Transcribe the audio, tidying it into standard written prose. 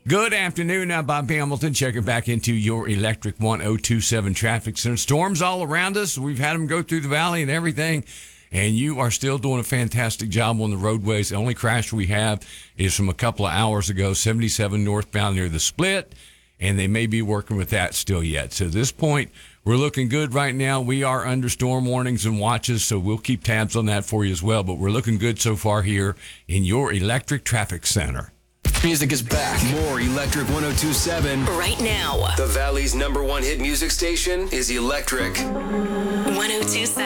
Good afternoon. I'm Bob Hamilton, checking back into your Electric 1027 traffic center. Storms all around us. We've had them go through the valley and everything, and you are still doing a fantastic job on the roadways. The only crash we have is from a couple of hours ago, 77 northbound near the split, and they may be working with that still yet. So at this point, we're looking good right now. We are under storm warnings and watches, so we'll keep tabs on that for you as well. But we're looking good so far here in your electric traffic center. Music is back. More Electric 1027. Right now. The Valley's #1 hit music station is Electric 1027.